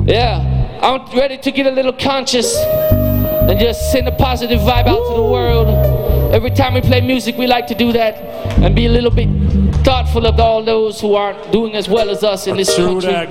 Yeah, I'm ready to get a little conscious and just send a positive vibe out to the world. Every time we play music, we like to do that and be a little bit thoughtful of all those who aren't doing as well as us in this country.